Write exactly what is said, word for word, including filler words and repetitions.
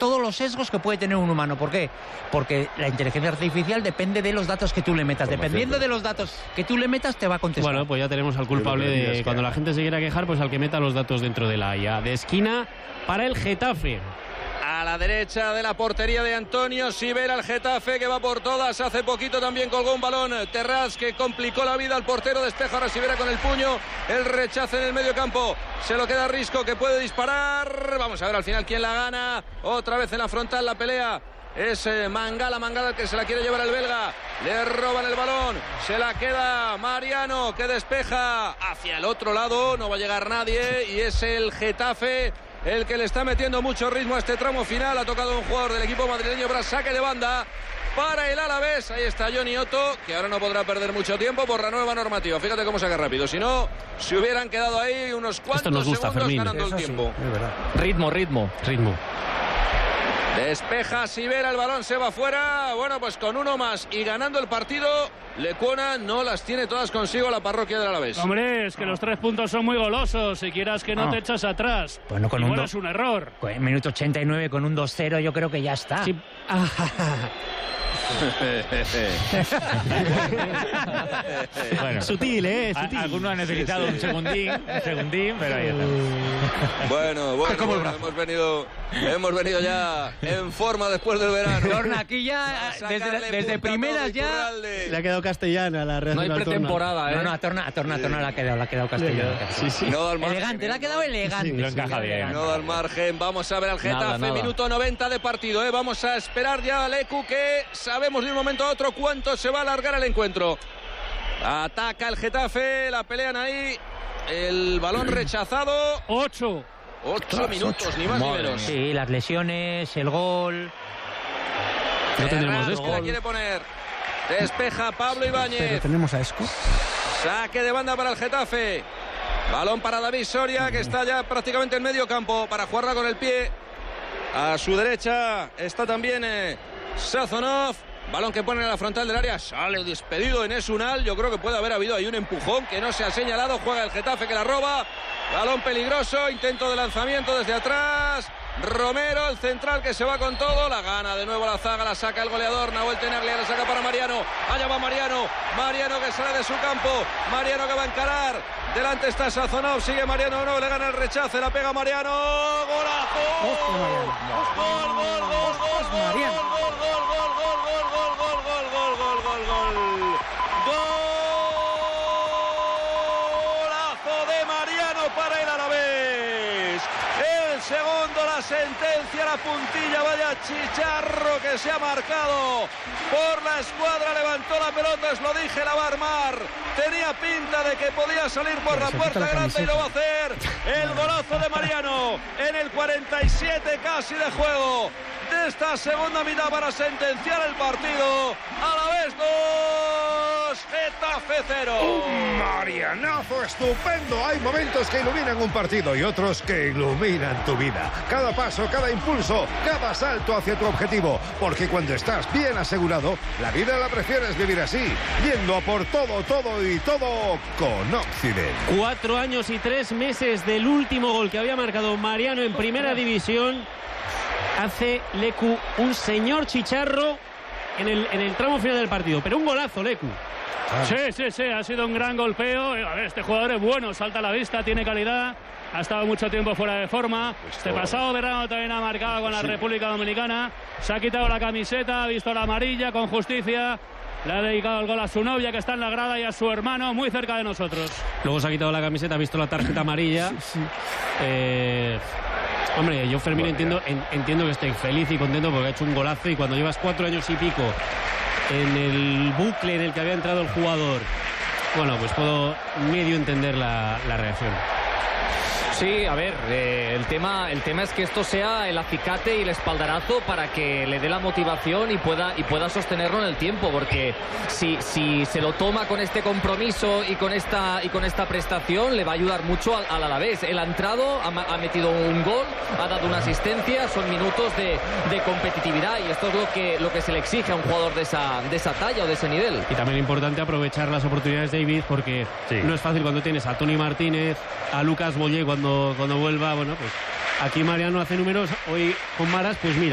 todos los sesgos que puede tener un humano. ¿Por qué? Porque la inteligencia artificial depende de los datos que tú le metas. Dependiendo de los datos que tú le metas, te va a contestar. Bueno, pues ya tenemos al culpable de cuando la gente se quiera quejar, pues al que meta los datos dentro de la I A. De esquina para el Getafe. A la derecha de la portería de Antonio Sivera, el Getafe que va por todas. Hace poquito también colgó un balón Terrats que complicó la vida al portero. Despeja ahora Sivera con el puño. El rechace en el medio campo. Se lo queda Risco que puede disparar. Vamos a ver al final quién la gana. Otra vez en la frontal la pelea. Es eh, Mangala, Mangala el que se la quiere llevar el belga. Le roban el balón. Se la queda Mariano que despeja hacia el otro lado. No va a llegar nadie y es el Getafe el que le está metiendo mucho ritmo a este tramo final. Ha tocado un jugador del equipo madrileño para saque de banda para el Alavés. Ahí está Johnny Otto, que ahora no podrá perder mucho tiempo por la nueva normativa. Fíjate cómo saca rápido. Si no, se hubieran quedado ahí unos cuantos nos gusta, segundos Fermín. ganando Eso el tiempo. Sí, es verdad. Ritmo, ritmo. Ritmo. Despeja Sivera, el balón se va fuera. Bueno, pues con uno más y ganando el partido, Lecuona no las tiene todas consigo la parroquia del Alavés. Hombre, es que los tres puntos son muy golosos. Si quieras que no, no. te echas atrás. Bueno, con Igual un do... es un error. En minuto ochenta y nueve con un dos cero yo creo que ya está. Sí. Bueno, sutil, ¿eh? Sutil. Algunos han necesitado Sí, sí. un segundín, un segundín, pero ahí está. Bueno, bueno, bueno, hemos venido, hemos venido ya en forma después del verano. Torna, aquí ya, desde, desde primeras ya... Le ha quedado castellana la Real. No hay pretemporada, ¿eh? No, no, a Torna, a Torna, a Torna le ha quedado, le ha quedado castellano. Sí, sí. No da al margen, Elegante, le ha quedado elegante. Sí, lo encaja sí, bien. No da al margen. Vamos a ver al Getafe, Nada, nada. minuto noventa de partido. ¿eh? Vamos a esperar ya al Ecu, que sabemos de un momento a otro cuánto se va a alargar el encuentro. Ataca el Getafe, la pelean ahí. El balón rechazado. Ocho. Ocho minutos, ni más ni menos. Sí, las lesiones, el gol. No tendremos Ferran, desco. que la quiere poner. Despeja Pablo Pero Ibáñez. tenemos a Esco. Saque de banda para el Getafe. Balón para David Soria, que está ya prácticamente en medio campo para jugarla con el pie. A su derecha está también eh, Sazonov. Balón que pone en la frontal del área. Sale despedido Enes Unal. Yo creo que puede haber habido ahí un empujón que no se ha señalado. Juega el Getafe que la roba. Balón peligroso. Intento de lanzamiento desde atrás. Romero, el central que se va con todo. La gana de nuevo la zaga. La saca el goleador. Nahuel Tenaglia la saca para Mariano. Allá va Mariano. Mariano que sale de su campo. Mariano que va a encarar. Delante está Sazonov. Sigue Mariano. No, le gana el rechace. La pega Mariano. ¡Golazo! ¡Gol, gol, gol, gol, gol, gol, Mariano. gol, gol, gol, gol, gol, gol, gol, gol, gol, gol, gol, gol! ¡Golazo de Mariano para el Alavés! El segundo, la sentencia, la puntilla, vaya chicharro que se ha marcado por la escuadra. Levantó la pelota, os lo dije, la va a armar. Tenía pinta de que podía salir por la puerta grande y lo va a hacer. El golazo de Mariano en el cuarenta y siete casi de juego de esta segunda mitad para sentenciar el partido. Alavés dos, Getafe cero. Un marianazo estupendo. Hay momentos que iluminan un partido y otros que iluminan tu vida. Cada paso, cada impulso, cada salto hacia tu objetivo. Porque cuando estás bien asegurado, la vida la prefieres vivir así, yendo a por todo, todo y todo con Occident. Cuatro años y tres meses del último gol que había marcado Mariano en primera división. Hace Lecu un señor chicharro en el, en el tramo final del partido. Pero un golazo, Lecu. Sí, sí, sí, ha sido un gran golpeo. A ver, este jugador es bueno, salta a la vista, tiene calidad. Ha estado mucho tiempo fuera de forma. Este pasado verano también ha marcado con la República Dominicana. Se ha quitado la camiseta, ha visto la amarilla con justicia. Le ha dedicado el gol a su novia que está en la grada y a su hermano muy cerca de nosotros. Luego se ha quitado la camiseta, ha visto la tarjeta amarilla. Sí, sí. Eh, hombre, yo Fermín entiendo, en, entiendo que esté feliz y contento porque ha hecho un golazo y cuando llevas cuatro años y pico en el bucle en el que había entrado el jugador, bueno, pues puedo medio entender la, la reacción. Sí, a ver, eh, el tema el tema es que esto sea el acicate y el espaldarazo para que le dé la motivación y pueda y pueda sostenerlo en el tiempo, porque si si se lo toma con este compromiso y con esta y con esta prestación le va a ayudar mucho al, al Alavés. Él ha entrado, ha, ha metido un gol, ha dado una asistencia, son minutos de, de competitividad y esto es lo que lo que se le exige a un jugador de esa de esa talla o de ese nivel. Y también importante aprovechar las oportunidades, David, porque sí, no es fácil cuando tienes a Toni Martínez, a Lucas Boyé cuando, cuando vuelva. Bueno, pues aquí Mariano hace números, hoy con Maras, pues mira.